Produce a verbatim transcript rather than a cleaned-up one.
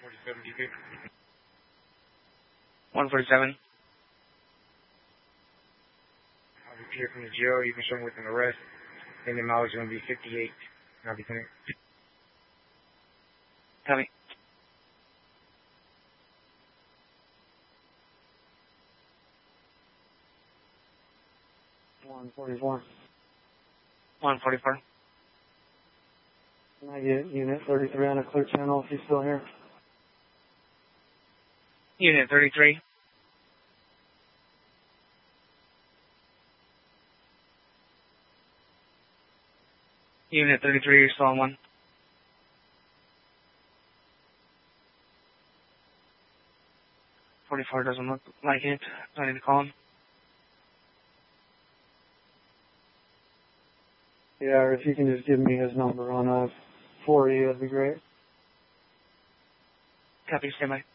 forty-seven, D P. one forty-seven. I'll be here from the jail. You can show me with an arrest. Then the mileage is going to be fifty-eight. I'll be coming. Copy. one forty-four. one forty-four. Can I get unit thirty-three on a clear channel if he's still here? Unit thirty-three. Unit thirty-three, you're still on one. forty-four doesn't look like it. I need to call him. Yeah, or if you can just give me his number on uh, four E, that'd be great. Copy, stand by.